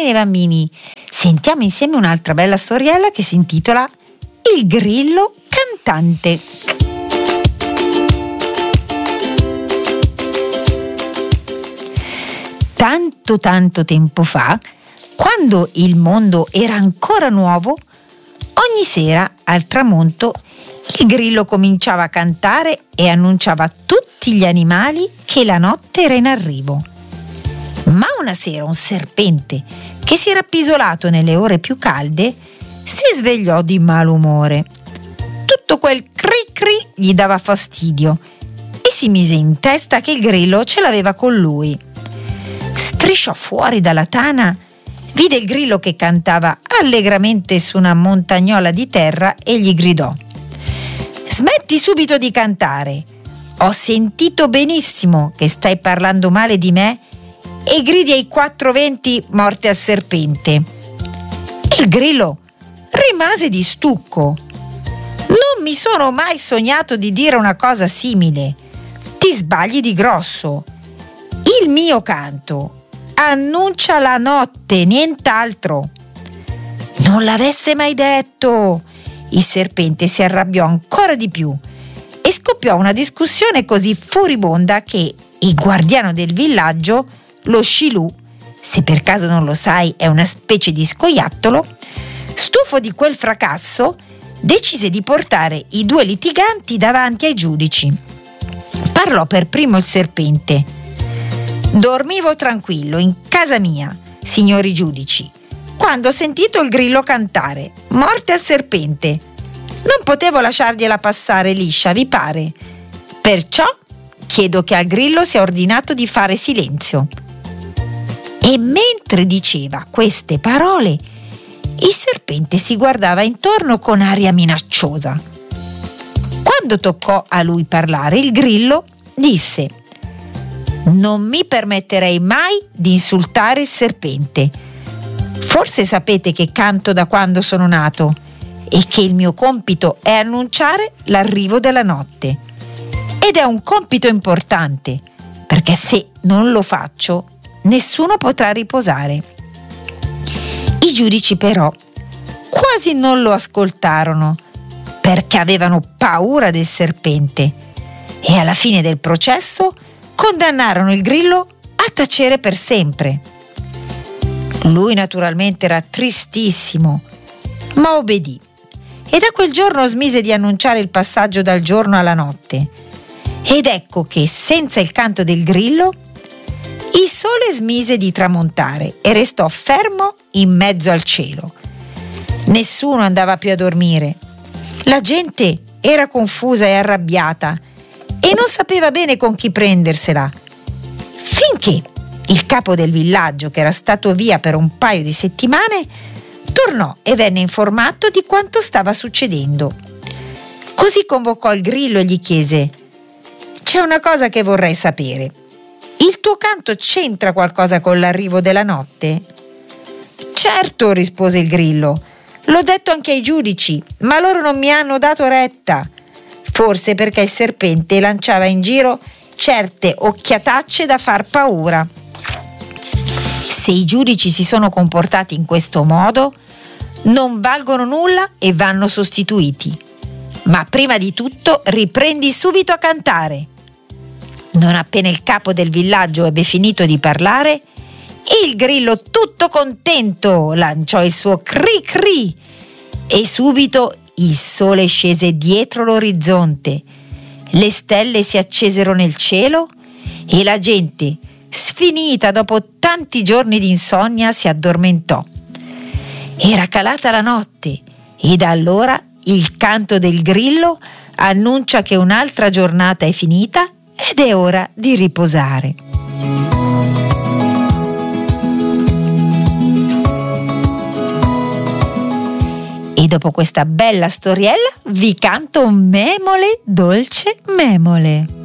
Bene bambini, sentiamo insieme un'altra bella storiella che si intitola Il grillo cantante. Tanto tempo fa, quando il mondo era ancora nuovo, ogni sera al tramonto il grillo cominciava a cantare e annunciava a tutti gli animali che la notte era in arrivo. Ma una sera un serpente, che si era appisolato nelle ore più calde, si svegliò di malumore. Tutto quel cri gli dava fastidio e si mise in testa che il grillo ce l'aveva con lui. Strisciò fuori dalla tana, vide il grillo che cantava allegramente su una montagnola di terra e gli gridò: «Smetti subito di cantare! Ho sentito benissimo che stai parlando male di me e gridi ai 4 venti morte al serpente». Il grillo rimase di stucco. «Non mi sono mai sognato di dire una cosa simile. Ti sbagli di grosso. Il mio canto annuncia la notte, nient'altro». «Non l'avesse mai detto!» Il serpente si arrabbiò ancora di più e scoppiò una discussione così furibonda che il guardiano del villaggio, lo Scilù, se per caso non lo sai è una specie di scoiattolo, stufo di quel fracasso, decise di portare i 2 litiganti davanti ai giudici. Parlò per primo il serpente: «Dormivo tranquillo in casa mia, signori giudici, quando ho sentito il grillo cantare morte al serpente. Non potevo lasciargliela passare liscia, vi pare? Perciò chiedo che al grillo sia ordinato di fare silenzio». E mentre diceva queste parole, il serpente si guardava intorno con aria minacciosa. Quando toccò a lui parlare, il grillo disse: «Non mi permetterei mai di insultare il serpente. Forse sapete che canto da quando sono nato e che il mio compito è annunciare l'arrivo della notte. Ed è un compito importante, perché se non lo faccio, nessuno potrà riposare». I giudici però quasi non lo ascoltarono, perché avevano paura del serpente, e alla fine del processo condannarono il grillo a tacere per sempre. Lui naturalmente era tristissimo, ma obbedì, e da quel giorno smise di annunciare il passaggio dal giorno alla notte. Ed ecco che senza il canto del grillo il sole smise di tramontare e restò fermo in mezzo al cielo. Nessuno andava più a dormire. La gente era confusa e arrabbiata e non sapeva bene con chi prendersela, finché il capo del villaggio, che era stato via per un paio di settimane, tornò e venne informato di quanto stava succedendo. Così convocò il grillo e gli chiese: «C'è una cosa che vorrei sapere. Il tuo canto c'entra qualcosa con l'arrivo della notte?» «Certo», rispose il grillo, «l'ho detto anche ai giudici, ma loro non mi hanno dato retta. Forse perché il serpente lanciava in giro certe occhiatacce da far paura. Se i giudici si sono comportati in questo modo, non valgono nulla e vanno sostituiti. Ma prima di tutto riprendi subito a cantare». Non appena il capo del villaggio ebbe finito di parlare, il grillo, tutto contento, lanciò il suo cri e subito il sole scese dietro l'orizzonte, le stelle si accesero nel cielo e la gente, sfinita dopo tanti giorni di insonnia, si addormentò. Era calata la notte e da allora il canto del grillo annuncia che un'altra giornata è finita ed è ora di riposare. E dopo questa bella storiella vi canto Memole, dolce memole.